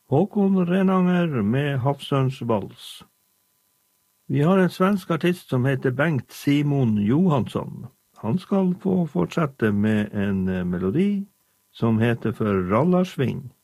Håkon Renanger med Havsørns vals. Vi har en svensk artist som heter Bengt Simon Johansson. Han skal få fortsette med en melodi som heter for Rallarsving.